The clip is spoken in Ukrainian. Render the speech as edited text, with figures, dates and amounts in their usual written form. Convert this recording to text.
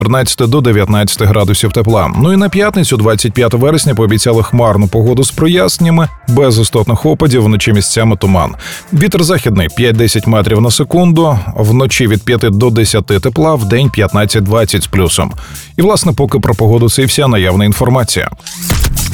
13 до 19 градусів тепла. Ну і на п'ятницю, 25 вересня, пообіцяли хмарну погоду з проясненнями, без істотних опадів, вночі місцями туман. Вітер західний 5-10 метрів на секунду, вночі від 5 до 10 тепла, вдень 15-20 з плюсом. І, власне, поки про погоду це і вся наявна інформація.